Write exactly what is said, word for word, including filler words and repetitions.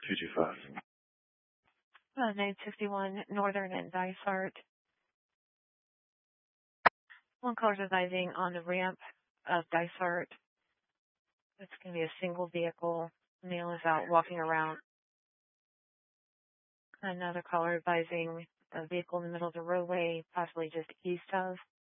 two two five. Uh, nine sixty-one Northern and Dysart. One car's advising on the ramp of Dysart. It's going to be a single vehicle. Male is out walking around. Another caller advising a vehicle in the middle of the roadway, possibly just east of.